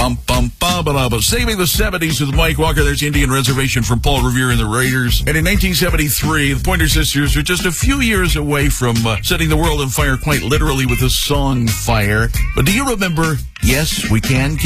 Bum, bum, ba, ba, ba, ba. Saving the 70s with Mike Walker. There's Indian Reservation from Paul Revere and the Raiders. And in 1973, the Pointer Sisters are just a few years away from setting the world on fire, quite literally, with the song Fire. But do you remember Yes, We Can